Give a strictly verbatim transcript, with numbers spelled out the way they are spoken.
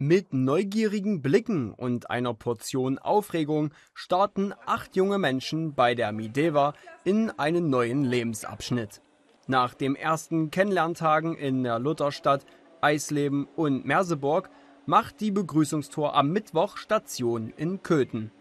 Mit neugierigen Blicken und einer Portion Aufregung starten acht junge Menschen bei der Mideva in einen neuen Lebensabschnitt. Nach den ersten Kennenlerntagen in der Lutherstadt, Eisleben und Merseburg macht die Begrüßungstour am Mittwoch Station in Köthen.